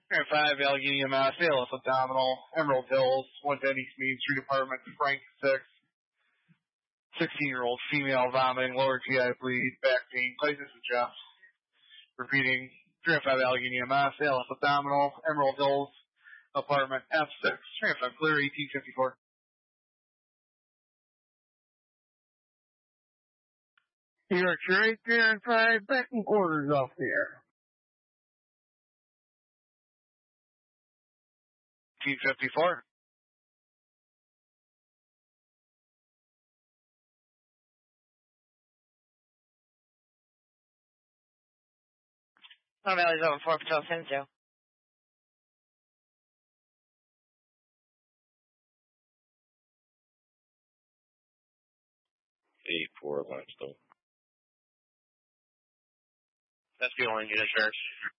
Grant 5, Allegheny Mass, ALS abdominal, Emerald Hills, 110 East Main Street Apartment, Frank 6. 16-year-old female vomiting, lower GI bleed, back pain. Place this is Jeff. Repeating, 305 Allegheny Mass, ALS abdominal, Emerald Hills, apartment F6. 305 clear, 1854. You're right there and 5, back in quarters off the air. 1854. Valley's over 4 Patrol Senzo. A4 Limestone. That's the only unit, Sheriff.